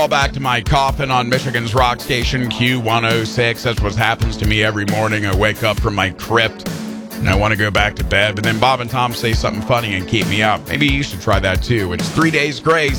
Back to my coffin on Michigan's rock station Q106. That's what happens to me every morning. I wake up from my crypt and I want to go back to bed, but then Bob and Tom say something funny and keep me up. Maybe you should try that too. It's 3 Days Grace.